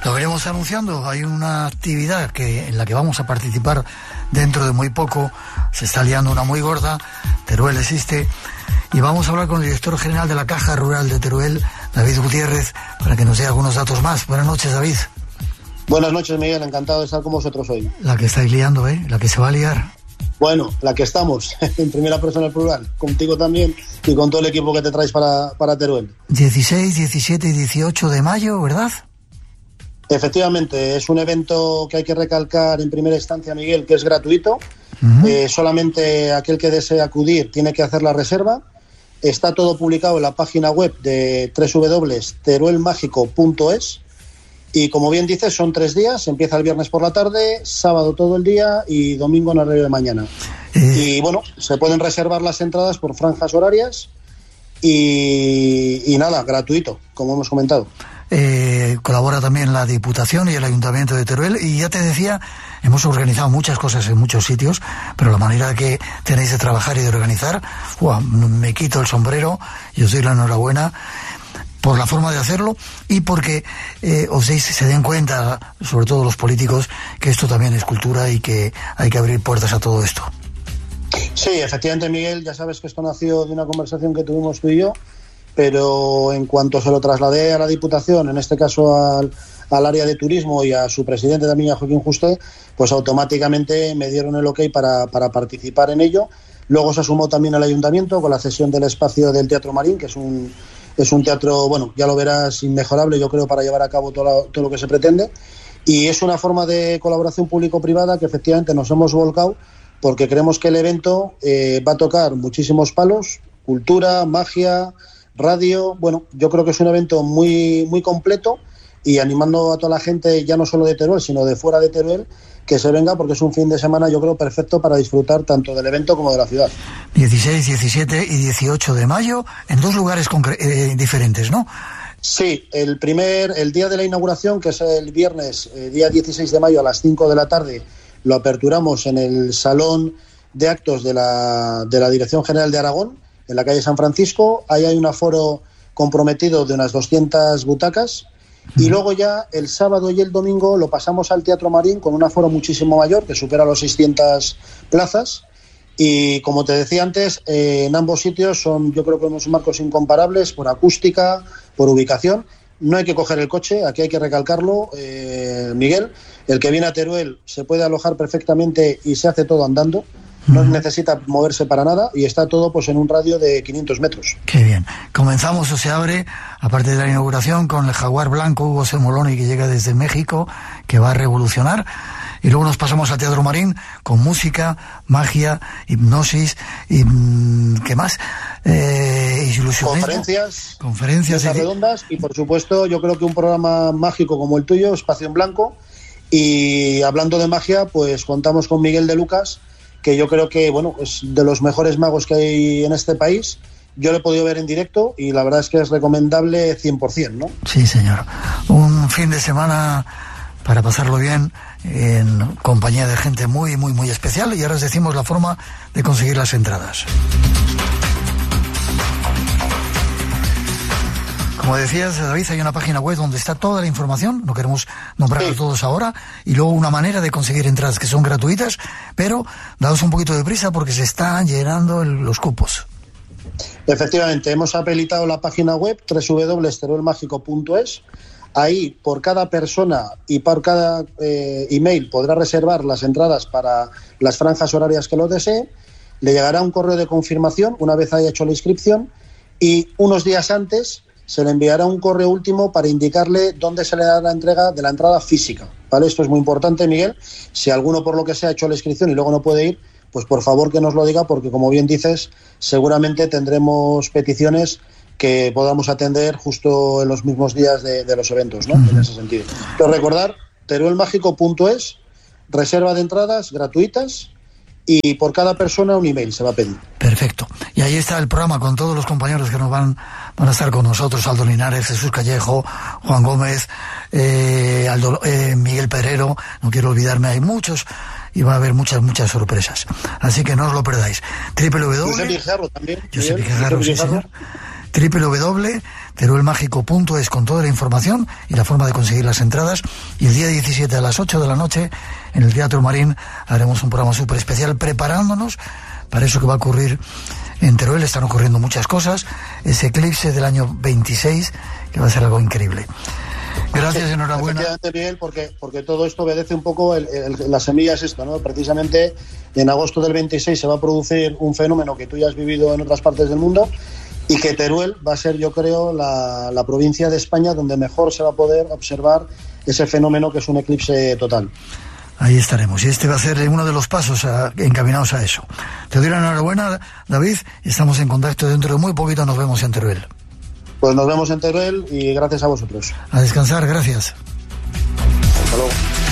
Lo veremos anunciando. Hay una actividad en la que vamos a participar dentro de muy poco. Se está liando una muy gorda. Teruel existe. Y vamos a hablar con el director general de la Caja Rural de Teruel, David Gutiérrez, para que nos dé algunos datos más. Buenas noches, David. Buenas noches, Miguel. Encantado de estar con vosotros hoy. La que estáis liando, la que se va a liar. Bueno, la que estamos, en primera persona plural, contigo también y con todo el equipo que te traes para Teruel. 16, 17 y 18 de mayo, ¿verdad? Efectivamente, es un evento que hay que recalcar en primera instancia, Miguel, que es gratuito. Solamente aquel que desee acudir tiene que hacer la reserva. Está todo publicado en la página web de www.teruelmágico.es. Y como bien dices, son 3 días, empieza el viernes por la tarde, sábado todo el día y domingo en horario de mañana. Y bueno, se pueden reservar las entradas por franjas horarias y nada, gratuito, como hemos comentado. Colabora también la Diputación y el Ayuntamiento de Teruel, y ya te decía, hemos organizado muchas cosas en muchos sitios, pero la manera que tenéis de trabajar y de organizar, me quito el sombrero y os doy la enhorabuena por la forma de hacerlo y porque se den cuenta, sobre todo los políticos, que esto también es cultura y que hay que abrir puertas a todo esto. Sí, efectivamente, Miguel, ya sabes que esto nació de una conversación que tuvimos tú y yo, pero en cuanto se lo trasladé a la Diputación, en este caso al área de turismo y a su presidente también, a Joaquín Juste, pues automáticamente me dieron el ok para participar en ello. Luego se sumó también al Ayuntamiento con la cesión del espacio del Teatro Marín, que es un teatro, bueno, ya lo verás, inmejorable, yo creo, para llevar a cabo todo lo que se pretende. Y es una forma de colaboración público-privada que efectivamente nos hemos volcado porque creemos que el evento va a tocar muchísimos palos, cultura, magia, radio. Bueno, yo creo que es un evento muy, muy completo y animando a toda la gente, ya no solo de Teruel, sino de fuera de Teruel, que se venga porque es un fin de semana, yo creo, perfecto para disfrutar tanto del evento como de la ciudad. 16, 17 y 18 de mayo, en 2 lugares diferentes, ¿no? Sí, el día de la inauguración, que es el viernes, día 16 de mayo a las 5 de la tarde, lo aperturamos en el Salón de Actos de la Dirección General de Aragón, en la calle San Francisco. Ahí hay un aforo comprometido de unas 200 butacas. Y luego ya el sábado y el domingo lo pasamos al Teatro Marín con un aforo muchísimo mayor, que supera los 600 plazas. Y como te decía antes, en ambos sitios yo creo que unos marcos incomparables por acústica, por ubicación. No hay que coger el coche, aquí hay que recalcarlo, Miguel. El que viene a Teruel se puede alojar perfectamente y se hace todo andando. No necesita moverse para nada y está todo pues en un radio de 500 metros. Qué bien. Comenzamos o se abre, aparte de la inauguración, con el Jaguar Blanco Hugo Semoloni, que llega desde México, que va a revolucionar. Y luego nos pasamos al Teatro Marín con música, magia, hipnosis y ¿qué más? Conferencias redondas y por supuesto yo creo que un programa mágico como el tuyo, Espacio en Blanco. Y hablando de magia, pues contamos con Miguel de Lucas, que yo creo que es de los mejores magos que hay en este país. Yo lo he podido ver en directo y la verdad es que es recomendable 100%, ¿no? Sí, señor. Un fin de semana para pasarlo bien en compañía de gente muy, muy, muy especial. Y ahora os decimos la forma de conseguir las entradas. Como decías, David, hay una página web donde está toda la información, no queremos nombrarlos todos ahora, y luego una manera de conseguir entradas que son gratuitas, pero daos un poquito de prisa porque se están llenando los cupos. Efectivamente, hemos habilitado la página web www.teruelmágico.es. Ahí, por cada persona y por cada email podrá reservar las entradas para las franjas horarias que lo desee. Le llegará un correo de confirmación una vez haya hecho la inscripción y unos días antes se le enviará un correo último para indicarle dónde se le da la entrega de la entrada física, ¿vale? Esto es muy importante, Miguel. Si alguno por lo que sea ha hecho la inscripción y luego no puede ir, pues por favor que nos lo diga, porque como bien dices, seguramente tendremos peticiones que podamos atender justo en los mismos días de los eventos, ¿no? En ese sentido. Pero recordar, teruelmágico.es, reserva de entradas gratuitas y por cada persona un email se va a pedir. Perfecto. Y ahí está el programa con todos los compañeros que nos van a estar con nosotros: Aldo Linares, Jesús Callejo, Juan Gómez, Miguel Perero, no quiero olvidarme, hay muchos y va a haber muchas sorpresas. Así que no os lo perdáis. Josep Guijarro también. Josep Guijarro, sí, señor. www.teruelmágico.es con toda la información y la forma de conseguir las entradas. Y el día 17 a las 8 de la noche en el Teatro Marín haremos un programa súper especial preparándonos para eso que va a ocurrir en Teruel. Están ocurriendo muchas cosas, ese eclipse del año 26 que va a ser algo increíble. Gracias, enhorabuena. Efectivamente, Miguel, porque todo esto obedece un poco, la semilla es esto, ¿no? Precisamente en agosto del 26 se va a producir un fenómeno que tú ya has vivido en otras partes del mundo y que Teruel va a ser, yo creo, la provincia de España donde mejor se va a poder observar ese fenómeno que es un eclipse total. Ahí estaremos, y este va a ser uno de los pasos encaminados a eso. Te doy la enhorabuena, David, y estamos en contacto. Dentro de muy poquito nos vemos en Teruel. Pues nos vemos en Teruel y gracias a vosotros. A descansar, gracias. Hasta luego.